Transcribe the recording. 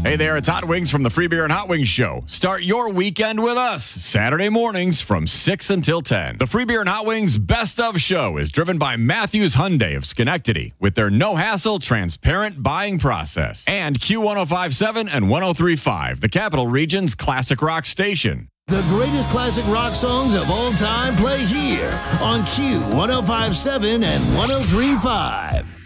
Hey there, it's Hot Wings from the Free Beer and Hot Wings Show. Start your weekend with us, Saturday mornings from 6 until 10. The Free Beer and Hot Wings Best of Show is driven by Matthews Hyundai of Schenectady with their no-hassle, transparent buying process. And Q1057 and 1035, the Capital Region's classic rock station. The greatest classic rock songs of all time play here on Q1057 and 1035.